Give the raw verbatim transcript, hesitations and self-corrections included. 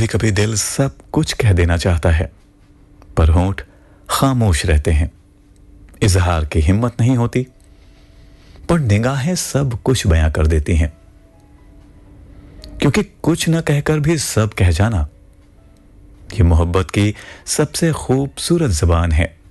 कभी-कभी दिल सब कुछ कह देना चाहता है, पर होंठ खामोश रहते हैं। इजहार की हिम्मत नहीं होती, पर निगाहें सब कुछ बयां कर देती हैं। क्योंकि कुछ न कहकर भी सब कह जाना, ये मोहब्बत की सबसे खूबसूरत ज़बान है।